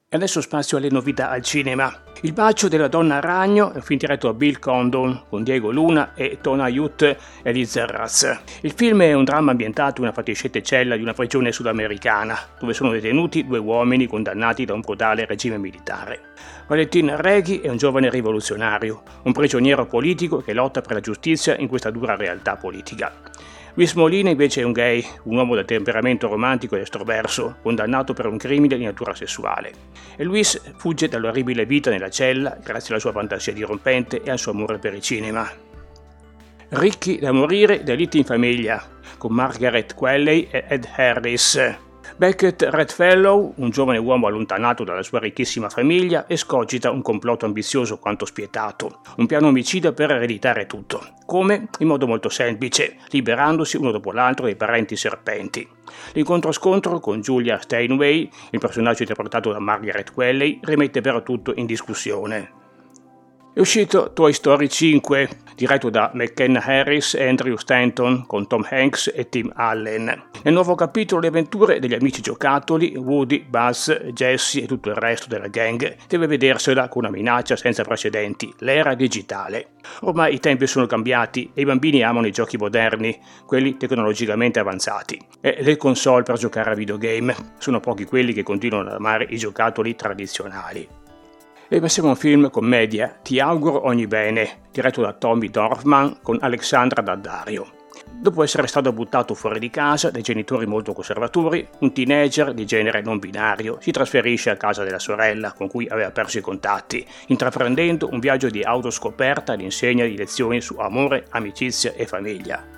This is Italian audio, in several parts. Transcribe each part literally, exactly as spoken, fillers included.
E adesso spazio alle novità al cinema. Il bacio della donna ragno è un film diretto da Bill Condon con Diego Luna e Tonayut Elizarraz. Il film è un dramma ambientato in una fatiscente cella di una prigione sudamericana, dove sono detenuti due uomini condannati da un brutale regime militare. Valentin Reghi è un giovane rivoluzionario, un prigioniero politico che lotta per la giustizia in questa dura realtà politica. Luis Molina invece è un gay, un uomo dal temperamento romantico ed estroverso, condannato per un crimine di natura sessuale. E Luis fugge dall'orribile vita nella cella grazie alla sua fantasia dirompente e al suo amore per il cinema. Ricchi da morire, deliti in famiglia, con Margaret Qualley e Ed Harris. Beckett Redfellow, un giovane uomo allontanato dalla sua ricchissima famiglia, escogita un complotto ambizioso quanto spietato, un piano omicida per ereditare tutto. Come? In modo molto semplice, liberandosi uno dopo l'altro dei parenti serpenti. L'incontro-scontro con Julia Steinway, il personaggio interpretato da Margaret Qualley, rimette però tutto in discussione. È uscito Toy Story cinque, diretto da McKenna Harris e Andrew Stanton, con Tom Hanks e Tim Allen. Nel nuovo capitolo le avventure degli amici giocattoli, Woody, Buzz, Jessie e tutto il resto della gang, deve vedersela con una minaccia senza precedenti, l'era digitale. Ormai i tempi sono cambiati e i bambini amano i giochi moderni, quelli tecnologicamente avanzati, e le console per giocare a videogame. Sono pochi quelli che continuano ad amare i giocattoli tradizionali. E passiamo a un film commedia, Ti auguro ogni bene, diretto da Tommy Dorfman con Alexandra Daddario. Dopo essere stato buttato fuori di casa dai genitori molto conservatori, un teenager di genere non binario si trasferisce a casa della sorella con cui aveva perso i contatti, intraprendendo un viaggio di autoscoperta all'insegna di lezioni su amore, amicizia e famiglia.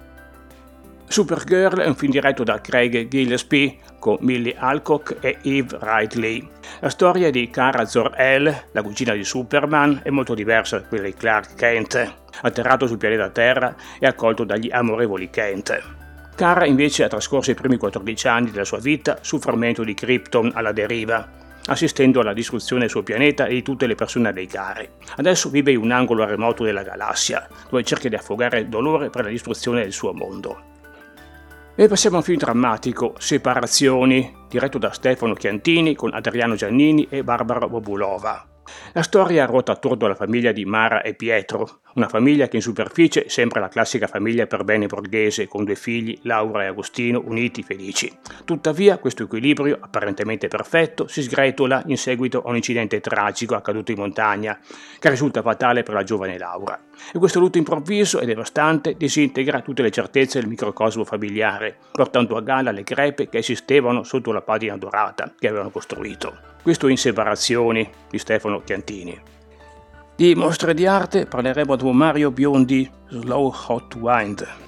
Supergirl è un film diretto da Craig Gillespie con Millie Alcock e Eve Ridley. La storia di Kara Zor-El, la cugina di Superman, è molto diversa da quella di Clark Kent, atterrato sul pianeta Terra e accolto dagli amorevoli Kent. Kara invece ha trascorso i primi quattordici anni della sua vita sul frammento di Krypton alla deriva, assistendo alla distruzione del suo pianeta e di tutte le persone a lei care. Adesso vive in un angolo remoto della galassia, dove cerca di affogare il dolore per la distruzione del suo mondo. E passiamo a un film drammatico, Separazioni, diretto da Stefano Chiantini con Adriano Giannini e Barbara Bobulova. La storia ruota attorno alla famiglia di Mara e Pietro, una famiglia che in superficie sembra la classica famiglia per bene borghese con due figli, Laura e Agostino, uniti felici. Tuttavia questo equilibrio, apparentemente perfetto, si sgretola in seguito a un incidente tragico accaduto in montagna, che risulta fatale per la giovane Laura. E questo lutto improvviso e devastante disintegra tutte le certezze del microcosmo familiare, portando a galla le crepe che esistevano sotto la patina dorata che avevano costruito. Questo in Separazioni di Stefano Chiantini. Di mostre di arte parleremo dopo Mario Biondi, Slow Hot Wind.